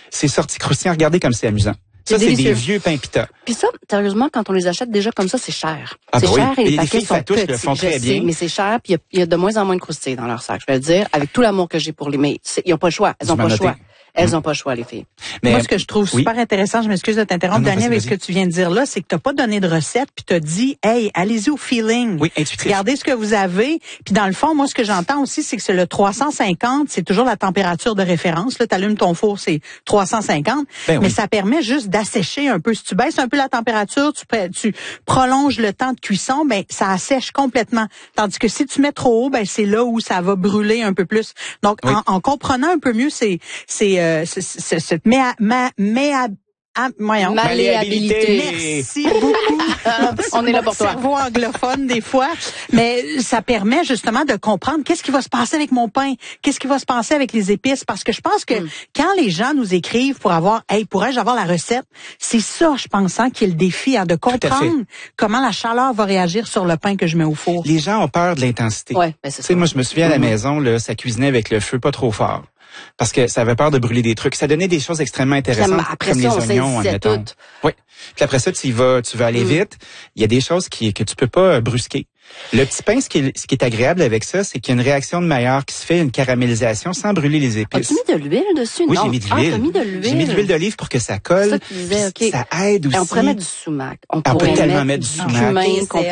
C'est sorti croustillant. Regardez comme c'est amusant. Ça, c'est des vieux pains pita. Puis ça, sérieusement, quand on les achète déjà comme ça, c'est cher. Ah, c'est cher et les paquets sont petits. Le font très bien. Mais c'est cher, puis il y a de moins en moins de croustilles dans leur sac. Je vais le dire, avec tout l'amour que j'ai pour les... Mais ils n'ont pas le choix. Elles n'ont pas le choix. Elles n'ont pas le choix, les filles. Mais moi, ce que je trouve super intéressant, je m'excuse de t'interrompre, Daniel, avec ce que tu viens de dire là, c'est que t'as pas donné de recette, puis t'as dit, hey, allez-y au feeling. Oui, intuitif. Regardez ce que vous avez. Puis dans le fond, moi, ce que j'entends aussi, c'est que c'est le 350, c'est toujours la température de référence. Là, t'allumes ton four, c'est 350. Mais ça permet juste d'assécher un peu. Si tu baisses un peu la température, tu prolonges le temps de cuisson, ben ça assèche complètement. Tandis que si tu mets trop haut, ben c'est là où ça va brûler un peu plus. Donc, en comprenant un peu mieux cette malléabilité. Merci beaucoup. On est là pour toi. Cerveau anglophone des fois, mais ça permet justement de comprendre qu'est-ce qui va se passer avec mon pain, qu'est-ce qui va se passer avec les épices, parce que je pense que quand les gens nous écrivent pour avoir, hey, pourrais-je avoir la recette, c'est ça, je pense, qui est le défi, de comprendre comment la chaleur va réagir sur le pain que je mets au four. Les gens ont peur de l'intensité. Ouais, ben c'est ça. Moi, je me souviens à la maison, là, ça cuisinait avec le feu pas trop fort. Parce que ça avait peur de brûler des trucs. Ça donnait des choses extrêmement intéressantes, comme les oignons, admettons. Oui. Puis après ça, tu veux aller vite. Il y a des choses que tu peux pas brusquer. Le petit pain, ce qui est agréable avec ça, c'est qu'il y a une réaction de Maillard qui se fait, une caramélisation sans brûler les épices. As-tu mis de l'huile dessus? Oui, j'ai mis de l'huile. T'as mis de l'huile. J'ai mis de l'huile d'olive pour que ça colle. C'est ça que tu disais, OK. Ça aide aussi. On pourrait mettre du sumac. On pourrait tellement mettre du sumac.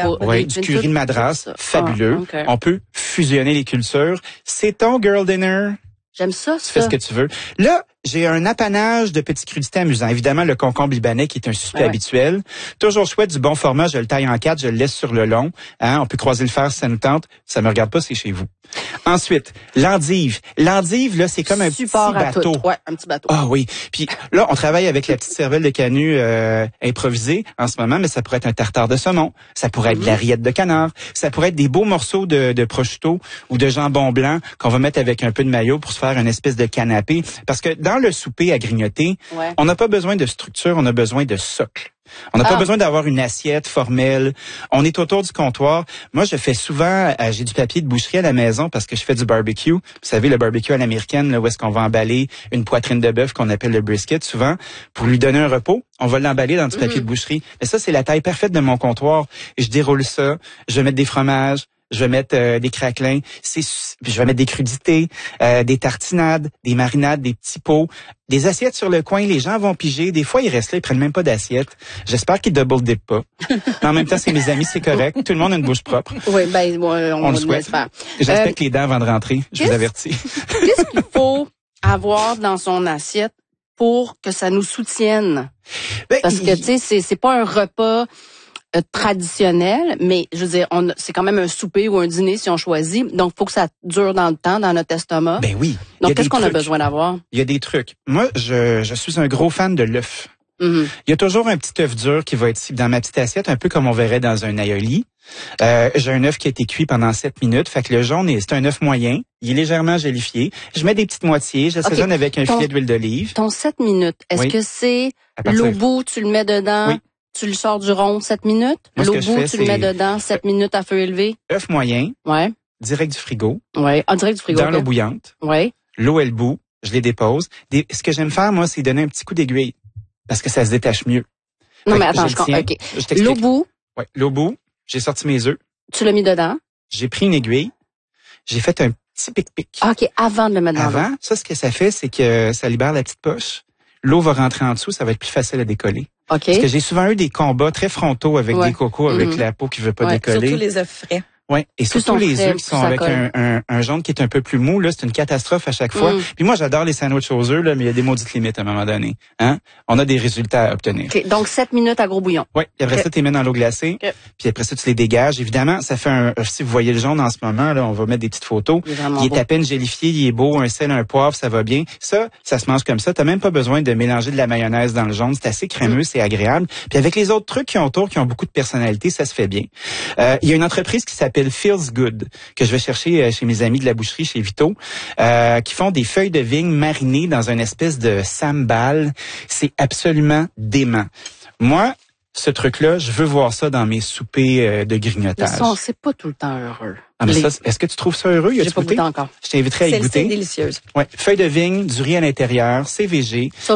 Du curry de madras, fabuleux. On peut fusionner les cultures. C'est ton girl dinner. J'aime ça. Tu fais ce que tu veux. Là, j'ai un apanage de petites crudités amusants. Évidemment, le concombre libanais qui est un suspect habituel. Toujours chouette, du bon format. Je le taille en 4, je le laisse sur le long. On peut croiser le fer si ça nous tente. Ça me regarde pas, c'est chez vous. Ensuite, l'endive. L'endive, là, c'est comme un petit bateau. Ouais, un petit bateau. Ah oui. Puis là, on travaille avec la petite cervelle de canut improvisée en ce moment, mais ça pourrait être un tartare de saumon. Ça pourrait être de la rillette de canard. Ça pourrait être des beaux morceaux de prosciutto ou de jambon blanc qu'on va mettre avec un peu de mayo pour se faire une espèce de canapé. Parce que dans le souper à grignoter, on n'a pas besoin de structure, on a besoin de socle. On n'a pas besoin d'avoir une assiette formelle. On est autour du comptoir. Moi, je fais souvent, j'ai du papier de boucherie à la maison parce que je fais du barbecue. Vous savez, le barbecue à l'américaine, là, où est-ce qu'on va emballer une poitrine de bœuf qu'on appelle le brisket souvent. Pour lui donner un repos, on va l'emballer dans du papier de boucherie. Mais ça, c'est la taille parfaite de mon comptoir. Et je déroule ça. Je vais mettre des fromages. Je vais mettre des craquelins, je vais mettre des crudités, des tartinades, des marinades, des petits pots, des assiettes sur le coin. Les gens vont piger. Des fois, ils restent là, ils prennent même pas d'assiette. J'espère qu'ils double dip pas. Mais en même temps, c'est mes amis, c'est correct. Tout le monde a une bouche propre. Oui, on le souhaite. J'inspecte les dents avant de rentrer. Je vous avertis. Qu'est-ce qu'il faut avoir dans son assiette pour que ça nous soutienne? Parce que, tu sais, c'est pas un repas traditionnel, mais je veux dire, c'est quand même un souper ou un dîner si on choisit. Donc, faut que ça dure dans le temps, dans notre estomac. Ben oui. Donc, qu'est-ce qu'on a besoin d'avoir? Il y a des trucs. Moi, je suis un gros fan de l'œuf. Il y a toujours un petit œuf dur qui va être dans ma petite assiette, un peu comme on verrait dans un aioli. J'ai un œuf qui a été cuit pendant 7 minutes. Fait que le jaune, c'est un œuf moyen. Il est légèrement gélifié. Je mets des petites moitiés. J'assaisonne avec un filet d'huile d'olive. Ton 7 minutes, est-ce que c'est l'au-bout, tu le mets dedans? Oui. Tu le sors du rond 7 minutes. L'au-bout, tu le mets dedans 7 minutes à feu élevé. Œuf moyen. Ouais. Direct du frigo. Ouais. En direct du frigo. Dans l'eau bouillante. Ouais. L'eau est le bout. Je les dépose. Ce que j'aime faire, moi, c'est donner un petit coup d'aiguille. Parce que ça se détache mieux. Non, mais attends, OK. L'eau bout. Ouais. L'eau bout. J'ai sorti mes œufs. Tu l'as mis dedans. J'ai pris une aiguille. J'ai fait un petit pic-pic. OK. Avant de le mettre dans l'eau. Avant, ça, ce que ça fait, c'est que ça libère la petite poche. L'eau va rentrer en dessous. Ça va être plus facile à décoller. Okay. Parce que j'ai souvent eu des combats très frontaux avec des cocos, avec la peau qui veut pas décoller. Surtout les œufs frais. Ouais, et surtout les œufs qui sont avec un jaune qui est un peu plus mou, là, c'est une catastrophe à chaque fois. Puis moi, j'adore les sandwichs aux œufs, là, mais il y a des maudites limites à un moment donné. On a des résultats à obtenir. Okay. Donc, 7 minutes à gros bouillon. Oui, puis après ça, tu les mets dans l'eau glacée. Puis après ça, tu les dégages. Évidemment, ça fait si vous voyez le jaune en ce moment, là, on va mettre des petites photos. Il est à peine gélifié, il est beau, un sel, un poivre, ça va bien. Ça se mange comme ça. T'as même pas besoin de mélanger de la mayonnaise dans le jaune. C'est assez crémeux, c'est agréable. Puis avec les autres trucs qui ont autour, qui ont beaucoup de personnalité, ça se fait bien. Il y a une entreprise qui s'appelle Feels Good, que je vais chercher chez mes amis de la boucherie, chez Vito, qui font des feuilles de vigne marinées dans une espèce de sambal. C'est absolument dément. Moi, ce truc-là, je veux voir ça dans mes soupers de grignotage. Mais ça, c'est pas tout le temps heureux. Ah, mais ça, est-ce que tu trouves ça heureux? J'ai pas goûté encore. Je t'inviterai à y goûter. C'est délicieuse. Ouais, feuilles de vigne, du riz à l'intérieur, c'est végé.